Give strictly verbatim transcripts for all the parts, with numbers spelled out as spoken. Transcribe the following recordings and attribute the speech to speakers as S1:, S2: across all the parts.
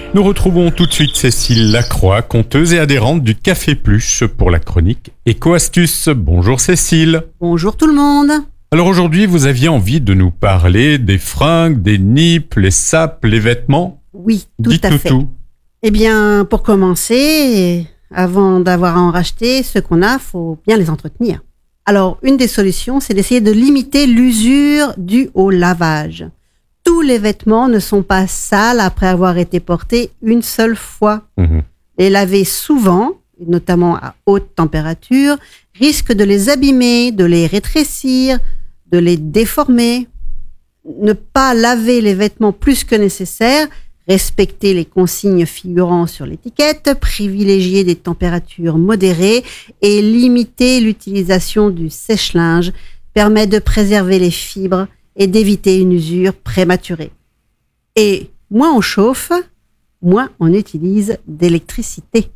S1: Nous retrouvons tout de suite Cécile Lacroix, conteuse et adhérente du Café Pluche pour la chronique Éco-Astuces. Bonjour Cécile.
S2: Bonjour tout le monde.
S1: Alors aujourd'hui, vous aviez envie de nous parler des fringues, des nippes, les sapes, les vêtements.
S2: Oui, tout
S1: Dites
S2: à
S1: tout,
S2: fait.
S1: tout.
S2: Eh bien, pour commencer, avant d'avoir à en racheter, ce qu'on a, faut bien les entretenir. Alors, une des solutions, c'est d'essayer de limiter l'usure due au lavage. Tous les vêtements ne sont pas sales après avoir été portés une seule fois.
S1: Mmh.
S2: Les laver souvent, notamment à haute température, risque de les abîmer, de les rétrécir, de les déformer. Ne pas laver les vêtements plus que nécessaire, respecter les consignes figurant sur l'étiquette, privilégier des températures modérées et limiter l'utilisation du sèche-linge permet de préserver les fibres et d'éviter une usure prématurée. Et moins on chauffe, moins on utilise d'électricité.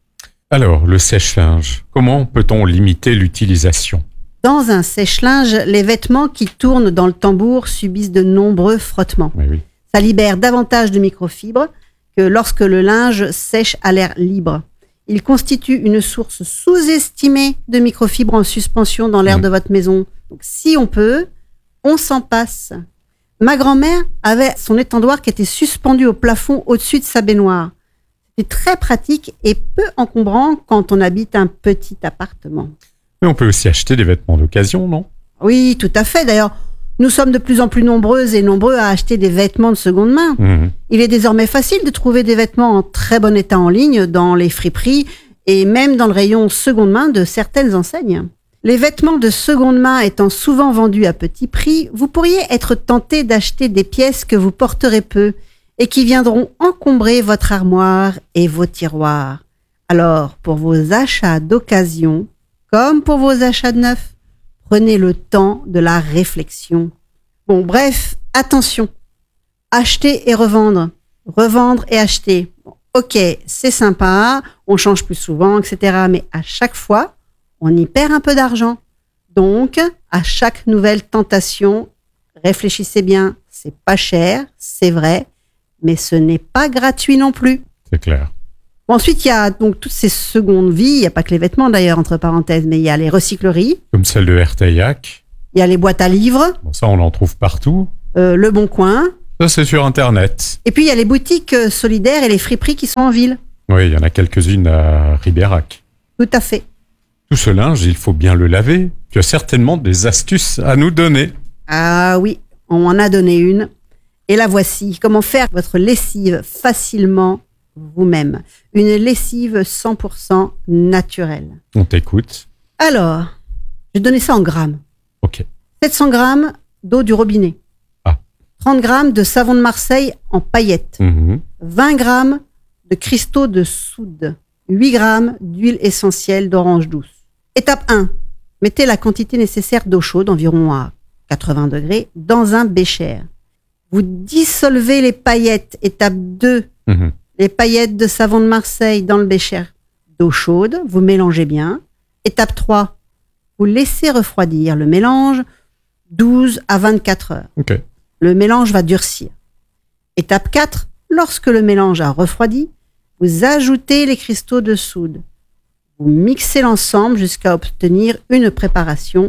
S1: Alors, le sèche-linge, comment peut-on limiter l'utilisation ?
S2: Dans un sèche-linge, les vêtements qui tournent dans le tambour subissent de nombreux frottements.
S1: Oui, oui.
S2: Ça libère davantage de microfibres que lorsque le linge sèche à l'air libre. Il constitue une source sous-estimée de microfibres en suspension dans l'air
S1: Mmh.
S2: de votre maison. Donc, si on peut, on s'en passe. Ma grand-mère avait son étendoir qui était suspendu au plafond au-dessus de sa baignoire. C'est très pratique et peu encombrant quand on habite un petit appartement.
S1: Mais on peut aussi acheter des vêtements d'occasion, non ?
S2: Oui, tout à fait. D'ailleurs, nous sommes de plus en plus nombreuses et nombreux à acheter des vêtements de seconde main.
S1: Mmh.
S2: Il est désormais facile de trouver des vêtements en très bon état en ligne dans les friperies et même dans le rayon seconde main de certaines enseignes. Les vêtements de seconde main étant souvent vendus à petit prix, vous pourriez être tenté d'acheter des pièces que vous porterez peu et qui viendront encombrer votre armoire et vos tiroirs. Alors, pour vos achats d'occasion, comme pour vos achats de neuf, prenez le temps de la réflexion. Bon, bref, attention. Acheter et revendre. Revendre et acheter. Bon, ok, c'est sympa, on change plus souvent, et cetera. Mais à chaque fois, on y perd un peu d'argent. Donc, à chaque nouvelle tentation, réfléchissez bien. C'est pas cher, c'est vrai, mais ce n'est pas gratuit non plus.
S1: C'est clair.
S2: Bon, ensuite, il y a donc toutes ces secondes vies. Il n'y a pas que les vêtements d'ailleurs, entre parenthèses, mais il y a les recycleries,
S1: Comme celle de Ertaillac.
S2: il y a les boîtes à livres,
S1: Bon, ça, on en trouve partout.
S2: euh, le Bon Coin,
S1: Ça, c'est sur Internet.
S2: et puis il y a les boutiques euh, solidaires et les friperies qui sont en ville.
S1: Oui, il y en a quelques-unes à Ribérac.
S2: Tout à fait.
S1: Tout ce linge, il faut bien le laver. Tu as certainement des astuces à nous donner.
S2: Ah oui, on m'en a donné une. Et la voici. Comment faire votre lessive facilement vous-même. Une lessive cent pour cent naturelle.
S1: On t'écoute.
S2: Alors, je vais donner ça en grammes.
S1: Ok.
S2: sept cents grammes d'eau du robinet.
S1: Ah.
S2: trente grammes de savon de Marseille en paillettes.
S1: Mhm.
S2: vingt grammes de cristaux de soude. huit grammes d'huile essentielle d'orange douce. Étape un. Mettez la quantité nécessaire d'eau chaude, environ à quatre-vingts degrés, dans un bécher. Vous dissolvez les paillettes. Étape deux.
S1: Mhm.
S2: Les paillettes de savon de Marseille dans le bécher d'eau chaude. Vous mélangez bien. Étape trois. Vous laissez refroidir le mélange douze à vingt-quatre heures.
S1: Ok.
S2: Le mélange va durcir. Étape quatre. Lorsque le mélange a refroidi, vous ajoutez les cristaux de soude. Vous mixez l'ensemble jusqu'à obtenir une préparation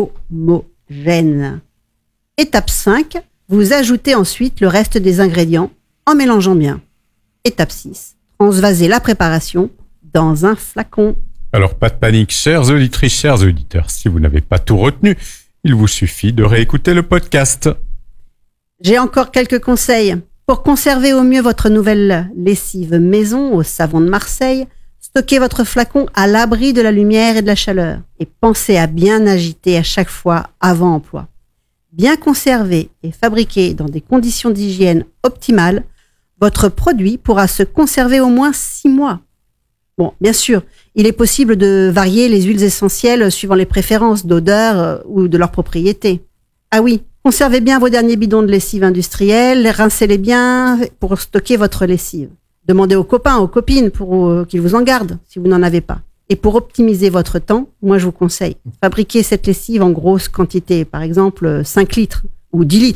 S2: homogène. Étape cinq. Vous ajoutez ensuite le reste des ingrédients en mélangeant bien. Étape six. Transvasez la préparation dans un flacon.
S1: Alors, pas de panique, chères auditrices, chers auditeurs. Si vous n'avez pas tout retenu, il vous suffit de réécouter le podcast.
S2: J'ai encore quelques conseils. Pour conserver au mieux votre nouvelle lessive maison au savon de Marseille, stockez votre flacon à l'abri de la lumière et de la chaleur. Et pensez à bien agiter à chaque fois avant emploi. Bien conservé et fabriqué dans des conditions d'hygiène optimales, votre produit pourra se conserver au moins six mois. Bon, bien sûr, il est possible de varier les huiles essentielles suivant les préférences d'odeur ou de leur propriété. Ah oui, conservez bien vos derniers bidons de lessive industrielle, rincez-les bien pour stocker votre lessive. Demandez aux copains, aux copines pour euh, qu'ils vous en gardent si vous n'en avez pas. Et pour optimiser votre temps, moi je vous conseille, fabriquez cette lessive en grosse quantité, par exemple cinq litres ou dix litres.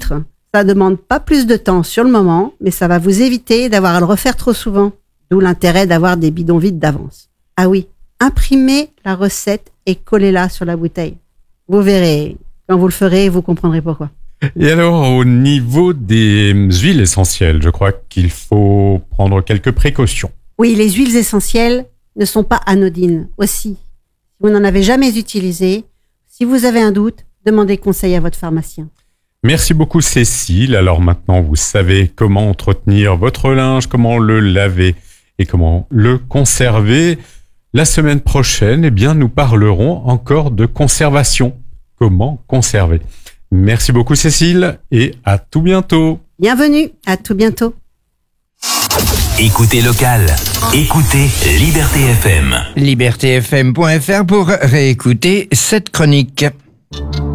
S2: Ça demande pas plus de temps sur le moment, mais ça va vous éviter d'avoir à le refaire trop souvent. D'où l'intérêt d'avoir des bidons vides d'avance. Ah oui, imprimez la recette et collez-la sur la bouteille. Vous verrez, quand vous le ferez, vous comprendrez pourquoi.
S1: Et alors, au niveau des huiles essentielles, je crois qu'il faut prendre quelques précautions.
S2: Oui, les huiles essentielles ne sont pas anodines aussi. Si vous n'en avez jamais utilisé, si vous avez un doute, demandez conseil à votre pharmacien.
S1: Merci beaucoup Cécile. Alors maintenant, vous savez comment entretenir votre linge, comment le laver et comment le conserver. La semaine prochaine, eh bien, nous parlerons encore de conservation. Comment conserver. Merci beaucoup Cécile et à tout bientôt.
S2: Bienvenue, à tout bientôt.
S3: Écoutez local, écoutez Liberté F M.
S4: liberté f m point f r pour réécouter cette chronique.